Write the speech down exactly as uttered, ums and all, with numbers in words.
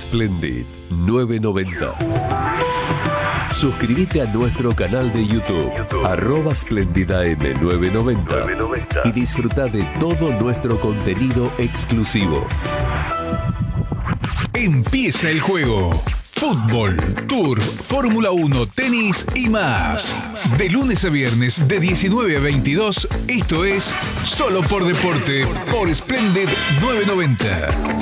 Splendid novecientos noventa. Suscríbete a nuestro canal de YouTube, YouTube. arroba SplendidAM novecientos noventa, y disfruta de todo nuestro contenido exclusivo. Empieza el juego. Fútbol, Tour, Fórmula uno, tenis y más. De lunes a viernes de diecinueve a veintidós, esto es Solo por Deporte por Splendid novecientos noventa.